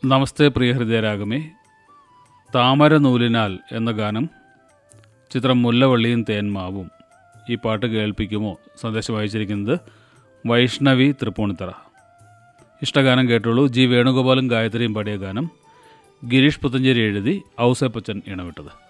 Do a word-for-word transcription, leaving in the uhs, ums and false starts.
നമസ്തേ പ്രിയ ഹൃദയരാഗമേ. താമര നൂലിനാൽ എന്ന ഗാനം, ചിത്രം മുല്ലവള്ളിയും തേന്മാവും. ഈ പാട്ട് കേൾപ്പിക്കുമോ? സന്ദേശം അയച്ചിരിക്കുന്നത് വൈഷ്ണവി തൃപ്പൂണിത്തറ. ഇഷ്ടഗാനം കേട്ടുള്ളൂ. ജി വേണുഗോപാലും ഗായത്രിയും പാടിയ ഗാനം. ഗിരീഷ് പുത്തഞ്ചേരി എഴുതി, ഔസേപ്പച്ചൻ ഇണവിട്ടത്.